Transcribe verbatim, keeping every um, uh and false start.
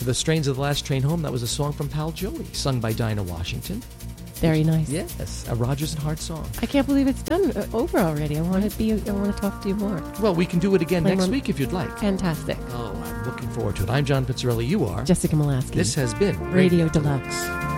To the Strains of the Last Train Home, that was a song from Pal Joey, sung by Dinah Washington. Very nice. Yes, a Rodgers and Hart song. I can't believe it's done uh, over already. I want to be. I want to talk to you more. Well, we can do it again Play next more- week if you'd like. Fantastic. Oh, I'm looking forward to it. I'm John Pizzarelli. You are. Jessica Molaski. This has been Radio Deluxe.